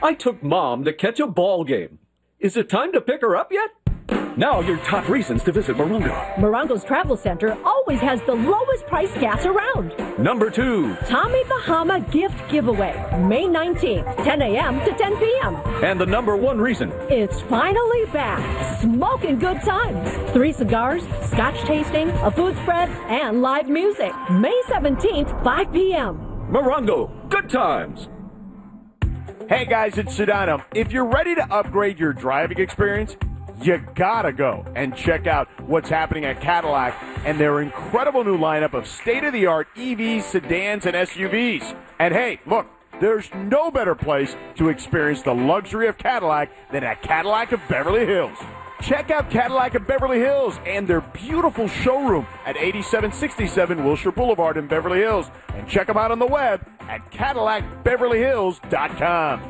I took Mom to catch a ball game. Is it time to pick her up yet? Now your top reasons to visit Morongo. Morongo's Travel Center always has the lowest price gas around. Number 2. Tommy Bahama Gift Giveaway, May 19th, 10 a.m. to 10 p.m. And the number 1 reason. It's finally back. Smoking good times. 3 cigars, scotch tasting, a food spread, and live music. May 17th, 5 p.m. Morongo, good times. Hey guys, it's Sedano. If you're ready to upgrade your driving experience, you gotta go and check out what's happening at Cadillac and their incredible new lineup of state-of-the-art EVs, sedans, and SUVs. And hey, look, there's no better place to experience the luxury of Cadillac than at Cadillac of Beverly Hills. Check out Cadillac of Beverly Hills and their beautiful showroom at 8767 Wilshire Boulevard in Beverly Hills. And check them out on the web at CadillacBeverlyHills.com.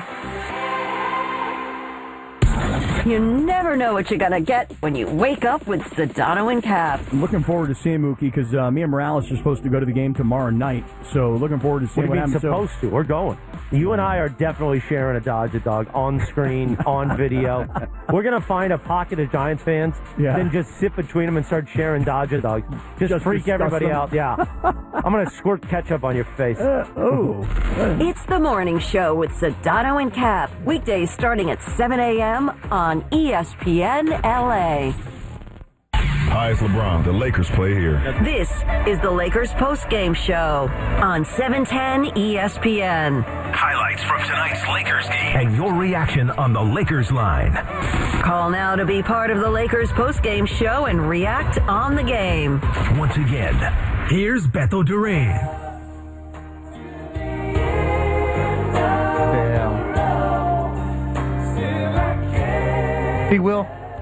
You never know what you're going to get when you wake up with Sedano and Cap. I'm looking forward to seeing Mookie because me and Morales are supposed to go to the game tomorrow night. So looking forward to seeing what happens. Supposed to. We're going. You and I are definitely sharing a Dodge-a-Dog on screen, on video. We're going to find a pocket of Giants fans, then just sit between them and start sharing Dodge-a-Dog. Just freak everybody out. Yeah. I'm going to squirt ketchup on your face. It's the morning show with Sedano and Cap. Weekdays starting at 7 a.m. on ESPN LA. Hi, it's LeBron. The Lakers play here. This is the Lakers postgame show on 710 ESPN. Highlights from tonight's Lakers game and your reaction on the Lakers line. Call now to be part of the Lakers postgame show and react on the game. Once again, here's Beto Duran. Hey, Will,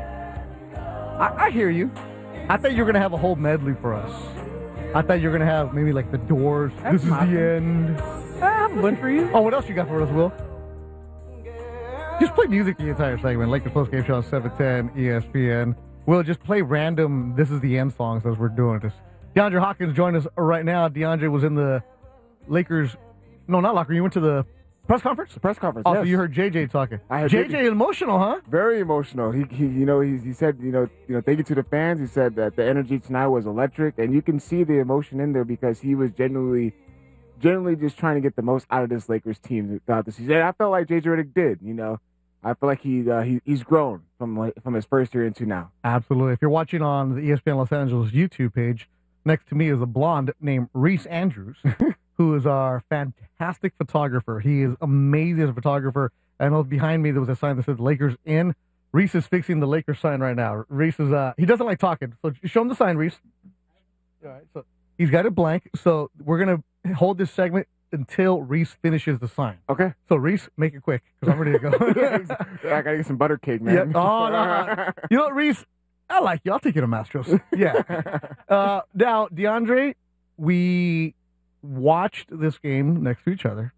I hear you. I thought you were going to have a whole medley for us. I thought you were going to have maybe like The Doors, This Is the End. I have a bunch for you. Oh, what else you got for us, Will? Just play music the entire segment. Lakers Post Game Show on 710 ESPN. Will, just play random This Is the End songs as we're doing this. DeAndre Hawkins joined us right now. DeAndre was in the Lakers, no, not locker room. You went to the press conference? The press conference. Also, yes. you heard JJ talking. I heard JJ emotional, huh? Very emotional. He said, thank you to the fans. He said that the energy tonight was electric, and you can see the emotion in there because he was genuinely just trying to get the most out of this Lakers team throughout the season. And I felt like JJ Redick did. I feel like he's grown from his first year into now. Absolutely. If you're watching on the ESPN Los Angeles YouTube page, next to me is a blonde named Reese Andrews. Who is our fantastic photographer. He is amazing as a photographer. I know behind me there was a sign that said Lakers in. Reese is fixing the Lakers sign right now. Reese is, he doesn't like talking. So show him the sign, Reese. All right, so he's got it blank. So we're going to hold this segment until Reese finishes the sign. Okay. So Reese, make it quick because I'm ready to go. I got to get some butter cake, man. Yeah. Oh, no. You know what, Reese? I like you. I'll take you to Mastros. Yeah. Now, DeAndre, we watched this game next to each other,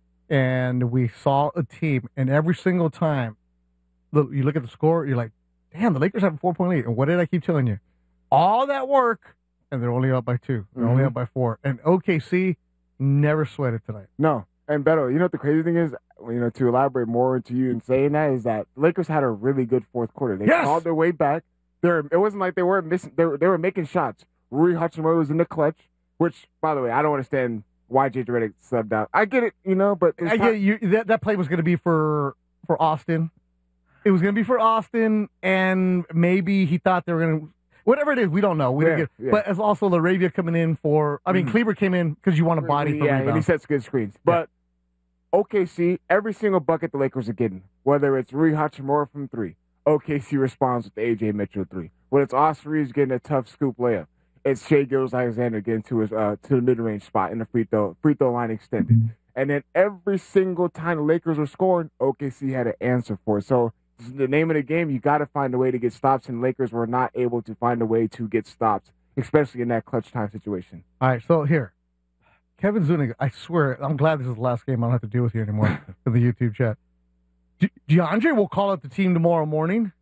and we saw a team, and every single time you look at the score, you're like, damn, the Lakers have a 4-point lead. And what did I keep telling you? All that work, and they're only up by 2. They're only up by 4. And OKC never sweated tonight. No. And Beto, you know what the crazy thing is? To elaborate more to you in saying that is that the Lakers had a really good fourth quarter. They called their way back. It wasn't like they weren't missing. They were making shots. Rui Hachimura was in the clutch. Which, by the way, I don't understand why JJ Redick subbed out. I get it, but I get you. That play was going to be for Austin. It was going to be for Austin, and maybe he thought they were going to. Whatever it is, we don't know. We didn't get. But it's also Laravia coming in for. I mean, Kleber came in because you want a body for rebound. And he sets good screens. But OKC, every single bucket the Lakers are getting, whether it's Rui Hachimura from 3, OKC responds with the AJ Mitchell 3. When it's Austin Reeves getting a tough scoop layup. It's Shai Gilgeous-Alexander getting to the mid-range spot in the free throw line extended. And then every single time the Lakers were scoring, OKC had an answer for it. So the name of the game, you got to find a way to get stops, and Lakers were not able to find a way to get stops, especially in that clutch time situation. All right, so here. Kevin Zuniga, I swear, I'm glad this is the last game I don't have to deal with you anymore in the YouTube chat. DeAndre will call out the team tomorrow morning.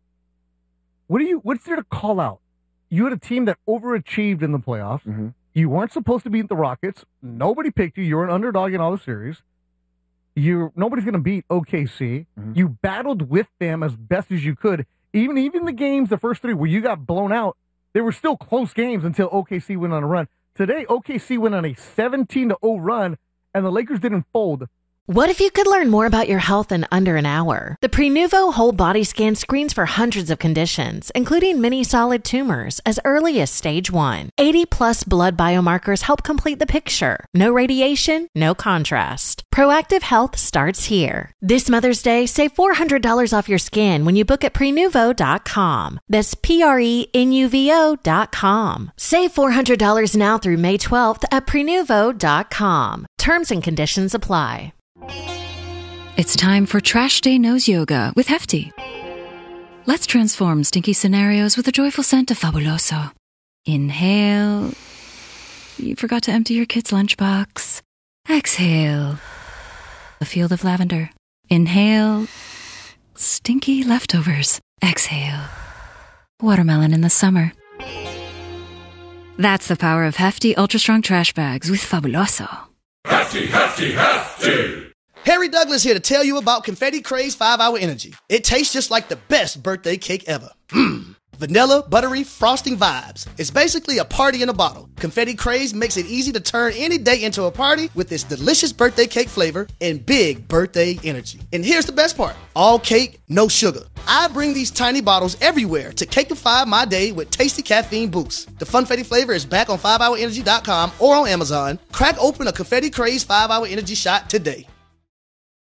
What's there to call out? You had a team that overachieved in the playoffs. Mm-hmm. You weren't supposed to beat the Rockets. Nobody picked you. You were an underdog in all the series. nobody's going to beat OKC. Mm-hmm. You battled with them as best as you could. Even the games, the first three where you got blown out, they were still close games until OKC went on a run. Today, OKC went on a 17-0 run, and the Lakers didn't fold. What if you could learn more about your health in under an hour? The Prenuvo whole body scan screens for hundreds of conditions, including many solid tumors, as early as stage 1. 80-plus blood biomarkers help complete the picture. No radiation, no contrast. Proactive health starts here. This Mother's Day, save $400 off your scan when you book at Prenuvo.com. That's Prenuvo.com. Save $400 now through May 12th at Prenuvo.com. Terms and conditions apply. It's time for Trash Day Nose Yoga with Hefty. Let's transform stinky scenarios with a joyful scent of Fabuloso. Inhale. You forgot to empty your kid's lunchbox. Exhale. A field of lavender. Inhale. Stinky leftovers. Exhale. Watermelon in the summer. That's the power of Hefty Ultra Strong Trash Bags with Fabuloso. Hefty, hefty, hefty! Harry Douglas here to tell you about Confetti Craze 5-Hour Energy. It tastes just like the best birthday cake ever. Vanilla, buttery, frosting vibes. It's basically a party in a bottle. Confetti Craze makes it easy to turn any day into a party with its delicious birthday cake flavor and big birthday energy. And here's the best part. All cake, no sugar. I bring these tiny bottles everywhere to cakeify my day with tasty caffeine boosts. The Funfetti flavor is back on 5hourenergy.com or on Amazon. Crack open a Confetti Craze 5-Hour Energy shot today.